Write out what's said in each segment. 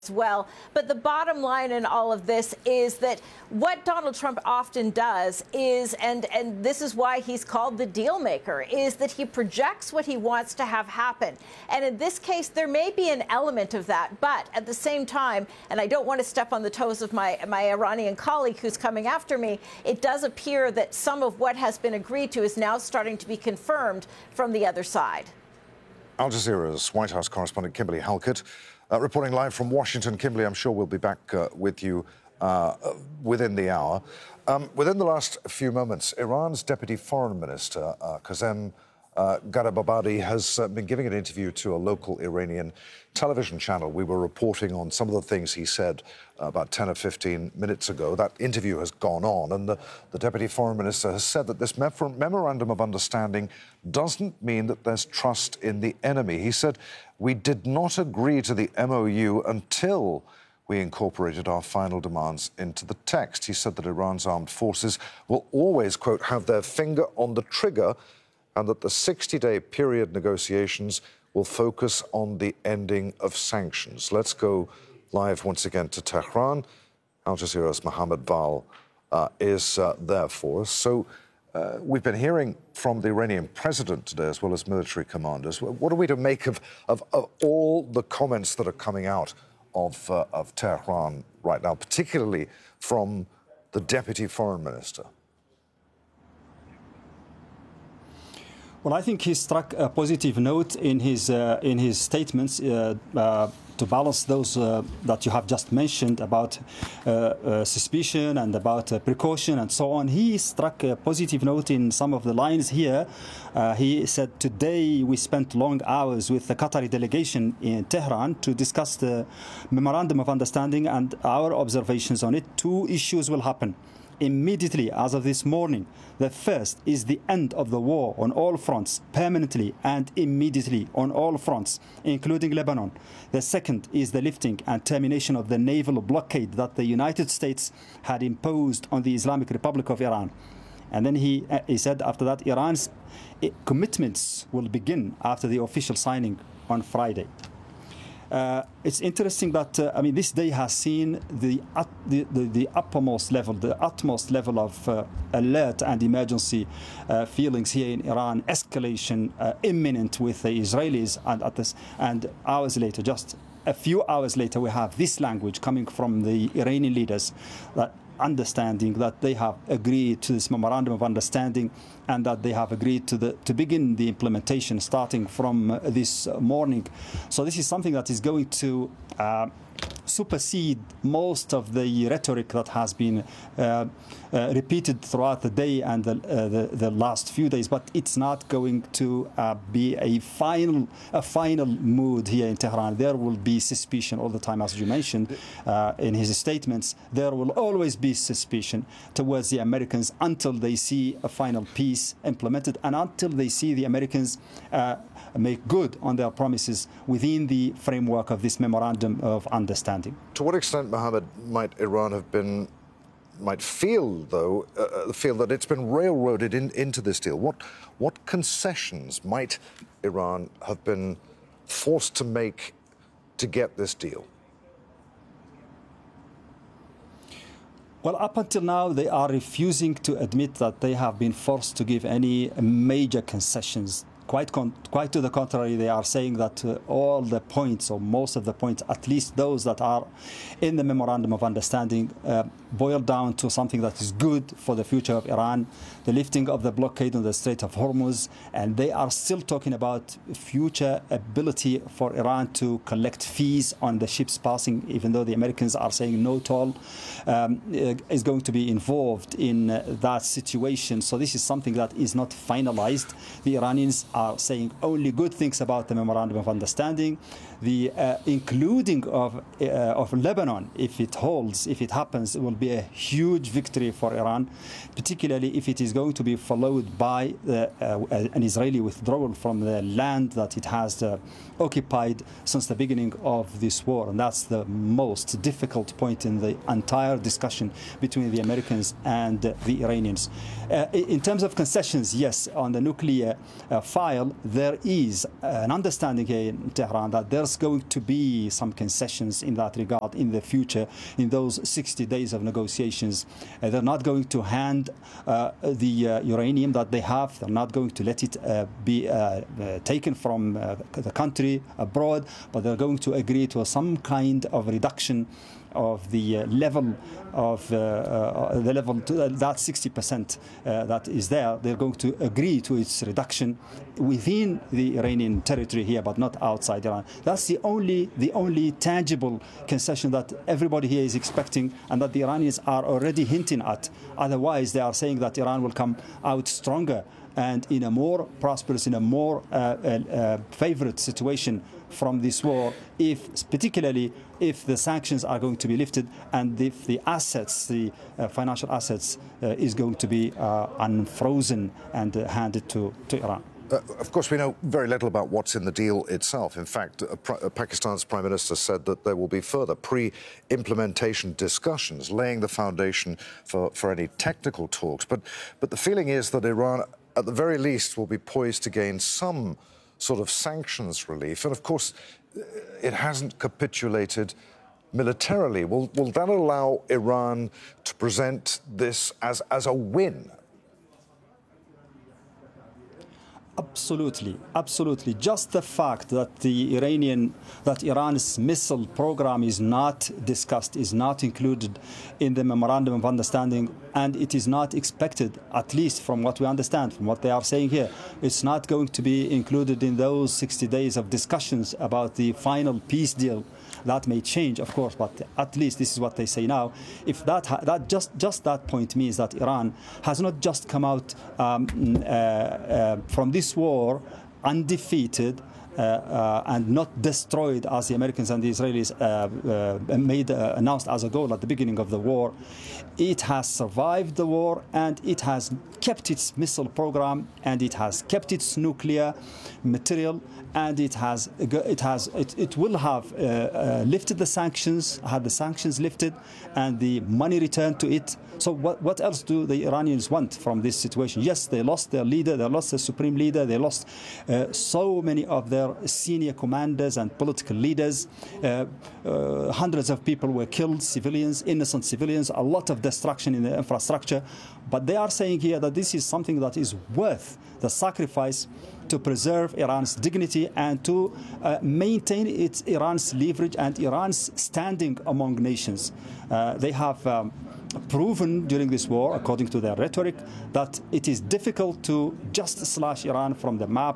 well. But the bottom line in all of this is that what Donald Trump often does is, and this is why he's called the deal maker, is that he projects what he wants to have happen. And in this case, there may be an element of that. But at the same time, and I don't want to step on the toes of my Iranian colleague who's coming after me, it does appear that some of what has been agreed to is now starting to be confirmed from the other side. Al Jazeera's White House correspondent Kimberly Halkett reporting live from Washington. Kimberly, I'm sure we'll be back with you within the hour. Within the last few moments, Iran's Deputy Foreign Minister, Qasem Gharibabadi, has been giving an interview to a local Iranian television channel. We were reporting on some of the things he said about 10 or 15 minutes ago. That interview has gone on, and the Deputy Foreign Minister has said that this memorandum of understanding doesn't mean that there's trust in the enemy. He said, "We did not agree to the MOU until we incorporated our final demands into the text." He said that Iran's armed forces will always, quote, have their finger on the trigger, and that the 60-day period negotiations will focus on the ending of sanctions. Let's go live once again to Tehran. Al Jazeera's Mohammed Val is there for us. So we've been hearing from the Iranian president today, as well as military commanders. What are we to make of all the comments that are coming out of Tehran right now, particularly from the Deputy Foreign Minister? Well, I think he struck a positive note in his statements to balance those that you have just mentioned about suspicion and about precaution and so on. He struck a positive note in some of the lines here. He said, "Today we spent long hours with the Qatari delegation in Tehran to discuss the memorandum of understanding and our observations on it. Two issues will happen immediately as of this morning. The first is the end of the war on all fronts, permanently and immediately on all fronts, including Lebanon. The second is the lifting and termination of the naval blockade that the United States had imposed on the Islamic Republic of Iran." And then he said after that, Iran's commitments will begin after the official signing on Friday. It's interesting that this day has seen the utmost level of alert and emergency feelings here in Iran, escalation imminent with the Israelis, and hours later, just a few hours later, we have this language coming from the Iranian leaders, that understanding that they have agreed to this memorandum of understanding and that they have agreed to begin the implementation starting from this morning. So this is something that is going to supersede most of the rhetoric that has been repeated throughout the day and the last few days. But it's not going to be a final mood here in Tehran. There will be suspicion all the time, as you mentioned in his statements. There will always be suspicion towards the Americans until they see a final peace implemented and until they see the Americans make good on their promises within the framework of this memorandum of understanding. To what extent, Mohammed, might Iran feel that it's been railroaded into this deal? What concessions might Iran have been forced to make to get this deal? Well, up until now, they are refusing to admit that they have been forced to give any major concessions. Quite to the contrary, they are saying that all the points, or most of the points, at least those that are in the memorandum of understanding, boil down to something that is good for the future of Iran, the lifting of the blockade on the Strait of Hormuz, and they are still talking about future ability for Iran to collect fees on the ships passing, even though the Americans are saying no toll is going to be involved in that situation. So this is something that is not finalized. The Iranians are saying only good things about the memorandum of understanding. The including of Lebanon, if it holds, if it happens, it will be a huge victory for Iran, particularly if it is going to be followed by an Israeli withdrawal from the land that it has occupied since the beginning of this war. And that's the most difficult point in the entire discussion between the Americans and the Iranians. In terms of concessions, yes, on the nuclear file, while there is an understanding here in Tehran that there's going to be some concessions in that regard in the future, in those 60 days of negotiations. They're not going to hand the uranium that they have. They're not going to let it be taken from the country abroad, but they're going to agree to some kind of reduction of the level of that 60% that is there. They're going to agree to its reduction within the Iranian territory here, but not outside Iran. That's the only tangible concession that everybody here is expecting, and that the Iranians are already hinting at. Otherwise, they are saying that Iran will come out stronger and in a more prosperous, in a more favorite situation from this war, particularly if the sanctions are going to be lifted and if the assets, the financial assets, is going to be unfrozen and handed to Iran. Of course, we know very little about what's in the deal itself. In fact, Pakistan's Prime Minister said that there will be further pre-implementation discussions, laying the foundation for any technical talks. But the feeling is that Iran, at the very least, will be poised to gain some sort of sanctions relief. And of course, it hasn't capitulated militarily. Will that allow Iran to present this as a win? Absolutely, absolutely. Just the fact that Iran's missile program is not discussed, is not included in the memorandum of understanding, and it is not expected, at least from what we understand, from what they are saying here, it's not going to be included in those 60 days of discussions about the final peace deal. That may change, of course, but at least this is what they say now. If just that point means that Iran has not just come out from this war undefeated and not destroyed, as the Americans and the Israelis announced as a goal at the beginning of the war. It has survived the war, and it has kept its missile program, and it has kept its nuclear material, and it will have lifted the sanctions, had the sanctions lifted, and the money returned to it. So what else do the Iranians want from this situation? Yes, they lost their leader, they lost their supreme leader, they lost so many of their senior commanders and political leaders. Hundreds of people were killed, civilians, innocent civilians, a lot of destruction in the infrastructure. But they are saying here that this is something that is worth the sacrifice to preserve Iran's dignity and to maintain Iran's leverage and Iran's standing among nations. They have proven during this war, according to their rhetoric, that it is difficult to just slash Iran from the map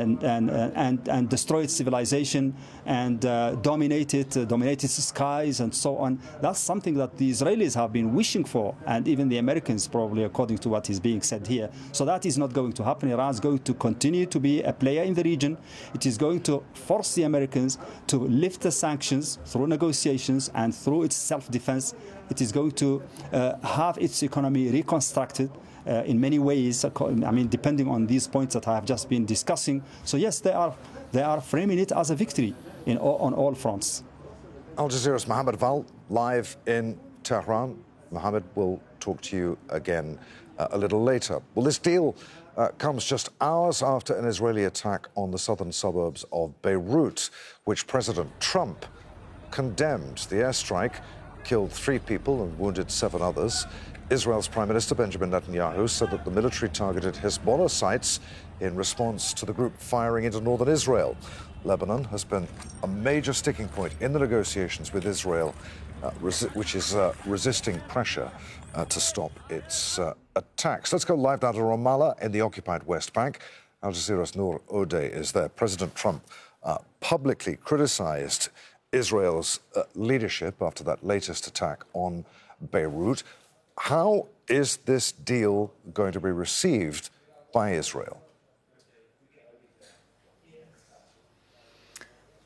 and destroy its civilization and dominate its skies and so on. That's something that the Israelis have been wishing for, and even the Americans probably, according to what is being said here. So that is not going to happen. Iran is going to continue to be a player in the region. It is going to force the Americans to lift the sanctions through negotiations and through its self-defense. It is going to have its economy reconstructed in many ways, depending on these points that I have just been discussing. So yes, they are framing it as a victory on all fronts. Al Jazeera's Mohammed Val, live in Tehran. Mohammed, we'll talk to you again a little later. Well, this deal comes just hours after an Israeli attack on the southern suburbs of Beirut, which President Trump condemned. The airstrike killed 3 people and wounded 7 others. Israel's Prime Minister Benjamin Netanyahu said that the military targeted Hezbollah sites in response to the group firing into northern Israel. Lebanon has been a major sticking point in the negotiations with Israel, which is resisting pressure to stop its attacks. Let's go live now to Ramallah in the occupied West Bank. Al Jazeera's Noor Odeh is there. President Trump publicly criticized Israel's leadership after that latest attack on Beirut. How is this deal going to be received by Israel?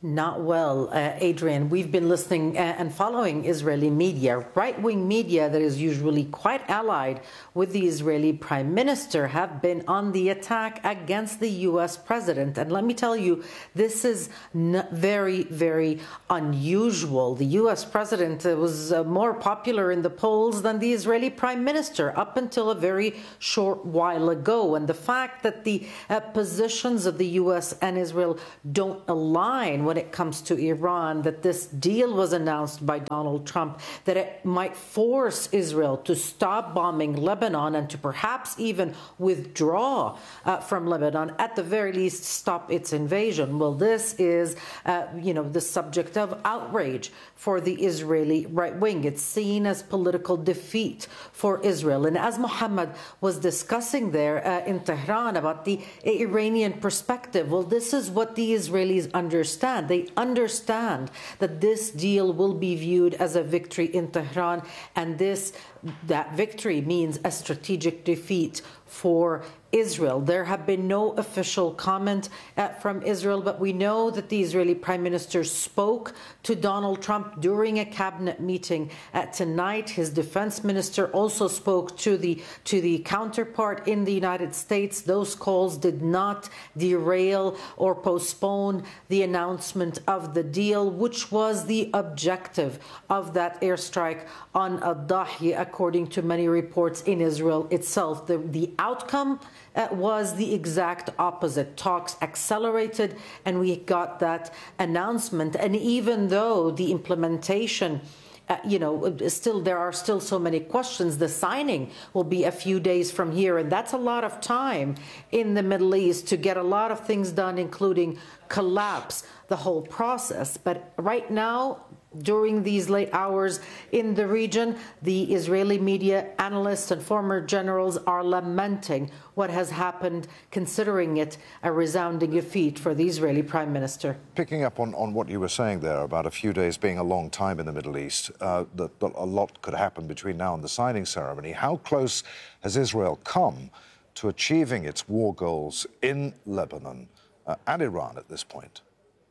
Not well, Adrian. We've been listening and following Israeli media. Right-wing media that is usually quite allied with the Israeli prime minister have been on the attack against the U.S. president. And let me tell you, this is very, very unusual. The U.S. president was more popular in the polls than the Israeli prime minister up until a very short while ago. And the fact that the positions of the U.S. and Israel don't align when it comes to Iran, that this deal was announced by Donald Trump, that it might force Israel to stop bombing Lebanon and to perhaps even withdraw from Lebanon, at the very least stop its invasion. Well, this is, the subject of outrage for the Israeli right wing. It's seen as political defeat for Israel. And as Mohammed was discussing there in Tehran about the Iranian perspective, well, this is what the Israelis understand. They understand that this deal will be viewed as a victory in Tehran, and that victory means a strategic defeat for Israel. There have been no official comment from Israel, but we know that the Israeli prime minister spoke to Donald Trump during a cabinet meeting tonight. His defense minister also spoke to the counterpart in the United States. Those calls did not derail or postpone the announcement of the deal, which was the objective of that airstrike on Al-Dahi, according to many reports in Israel itself. The outcome was the exact opposite. Talks accelerated, and we got that announcement. And even though the implementation, there are still so many questions, the signing will be a few days from here, and that's a lot of time in the Middle East to get a lot of things done, including collapse the whole process. But right now, during these late hours in the region, the Israeli media analysts and former generals are lamenting what has happened, considering it a resounding defeat for the Israeli prime minister. Picking up on what you were saying there about a few days being a long time in the Middle East, that a lot could happen between now and the signing ceremony. How close has Israel come to achieving its war goals in Lebanon and Iran at this point?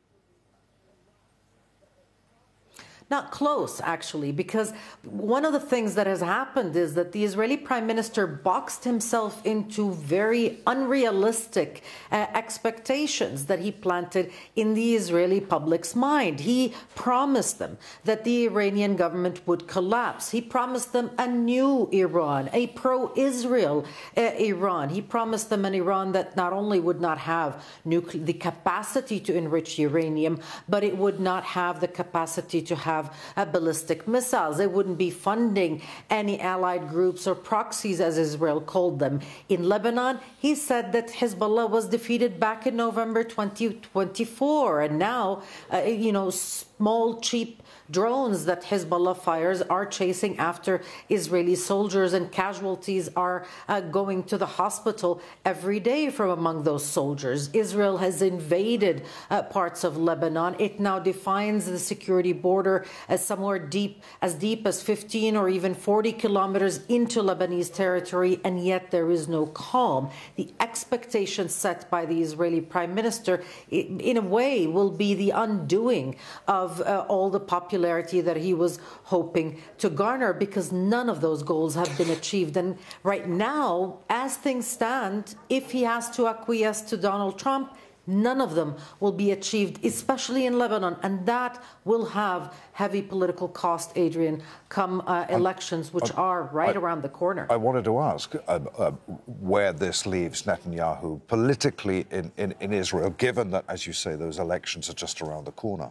Not close, actually, because one of the things that has happened is that the Israeli prime minister boxed himself into very unrealistic expectations that he planted in the Israeli public's mind. He promised them that the Iranian government would collapse. He promised them a new Iran, a pro-Israel Iran. He promised them an Iran that not only would not have the capacity to enrich uranium, but it would not have the capacity to have ballistic missiles. They wouldn't be funding any allied groups or proxies, as Israel called them. In Lebanon, he said that Hezbollah was defeated back in November 2024, and now, small, cheap drones that Hezbollah fires are chasing after Israeli soldiers, and casualties are going to the hospital every day from among those soldiers. Israel has invaded parts of Lebanon. It now defines the security border as somewhere deep as 15 or even 40 kilometers into Lebanese territory, and yet there is no calm. The expectation set by the Israeli prime minister, in a way, will be the undoing of all the popularity that he was hoping to garner, because none of those goals have been achieved. And right now, as things stand, if he has to acquiesce to Donald Trump, none of them will be achieved, especially in Lebanon. And that will have heavy political cost, Adrian, come elections, which are right around the corner. I wanted to ask where this leaves Netanyahu politically in Israel, given that, as you say, those elections are just around the corner.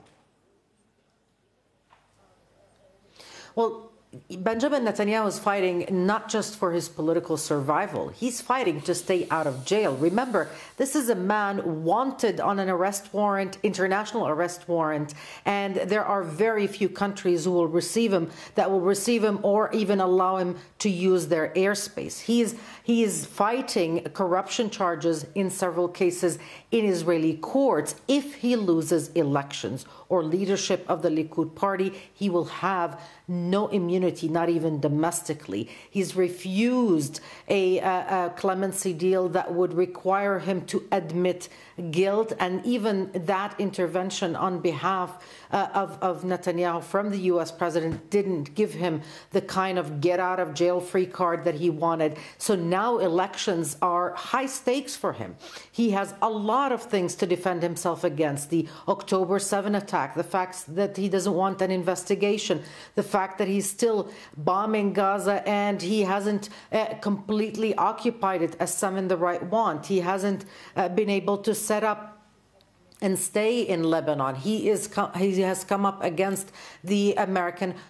Well, Benjamin Netanyahu is fighting not just for his political survival. He's fighting to stay out of jail. Remember, this is a man wanted on an arrest warrant, international arrest warrant, and there are very few countries who will receive him, or even allow him to use their airspace. He is fighting corruption charges in several cases in Israeli courts if he loses elections. or leadership of the Likud party. He will have no immunity, not even domestically. He's refused a clemency deal that would require him to admit guilt, and even that intervention on behalf of Netanyahu from the U.S. president didn't give him the kind of get-out-of-jail-free card that he wanted. So now elections are high stakes for him. He has a lot of things to defend himself against: the October 7 attack, the fact that he doesn't want an investigation, the fact that he's still bombing Gaza and he hasn't completely occupied it as some in the right want. He hasn't been able to set up and stay in Lebanon. He has come up against the American